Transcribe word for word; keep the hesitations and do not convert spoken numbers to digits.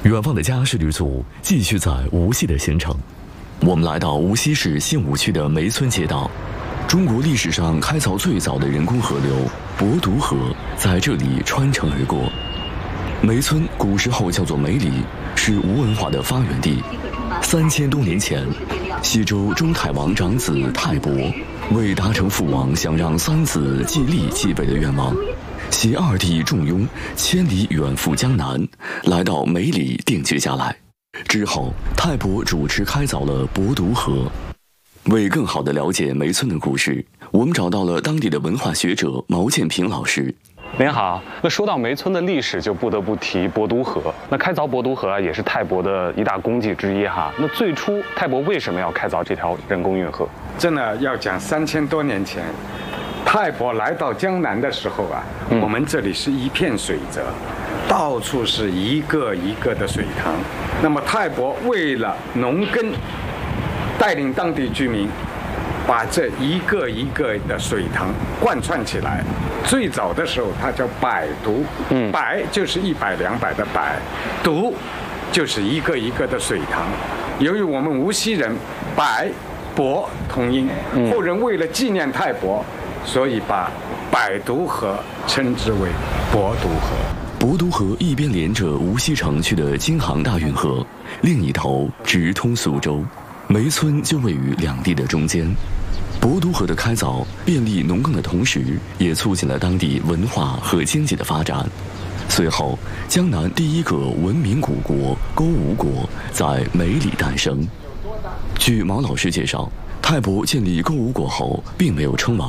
远方的家事旅组继续在无锡的行程。我们来到无锡市新武区的梅村街道。中国历史上开凿最早的人工河流博读河在这里穿城而过。梅村古时候叫做梅里，是吴文化的发源地。三千多年前，西周周太王长子泰伯为达成父王想让三子继立继位的愿望，携二弟仲雍千里远赴江南，来到梅里定居下来。之后，泰伯主持开凿了博读河。为更好地了解梅村的故事，我们找到了当地的文化学者毛建平老师。 您好，那说到梅村的历史，就不得不提博读河。那开凿博读河啊，也是泰伯的一大功绩之一哈。那最初泰伯为什么要开凿这条人工运河？ 真的要讲三千多年前，泰伯来到江南的时候啊，嗯、我们这里是一片水泽，到处是一个一个的水塘。那么泰伯为了农耕，带领当地居民把这一个一个的水塘贯穿起来。最早的时候，它叫百读，嗯，百就是一百两百的百，读就是一个一个的水塘。由于我们无锡人百博同音，后人为了纪念泰伯，所以把百读河称之为博读河。 博读河一边连着无锡城区的京杭大运河，另一头直通苏州。梅村就位于两地的中间。博读河的开凿便利农耕的同时，也促进了当地文化和经济的发展。随后，江南第一个文明古国勾吴国在梅里诞生。据毛老师介绍，泰伯建立勾吴国后，并没有称王。